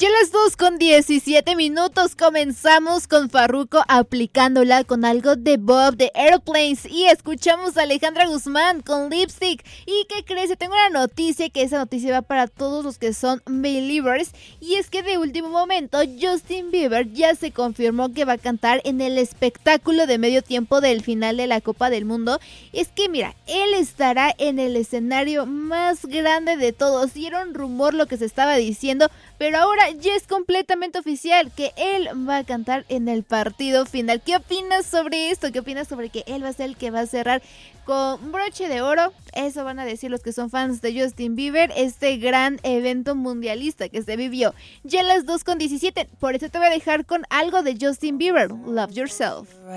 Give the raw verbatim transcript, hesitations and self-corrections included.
Ya las dos con diecisiete minutos comenzamos con Farruko aplicándola con algo de Bob de Airplanes y escuchamos a Alejandra Guzmán con Lipstick. ¿Y qué crees? Yo tengo una noticia, que esa noticia va para todos los que son Believers, y es que de último momento Justin Bieber ya se confirmó que va a cantar en el espectáculo de medio tiempo del final de la Copa del Mundo. Es que mira, él estará en el escenario más grande de todos y era un rumor lo que se estaba diciendo, pero ahora ya es completamente oficial que él va a cantar en el partido final. ¿Qué opinas sobre esto? ¿Qué opinas sobre que él va a ser el que va a cerrar con broche de oro? Eso van a decir los que son fans de Justin Bieber, este gran evento mundialista que se vivió. Ya las dos con diecisiete, por eso te voy a dejar con algo de Justin Bieber, Love Yourself.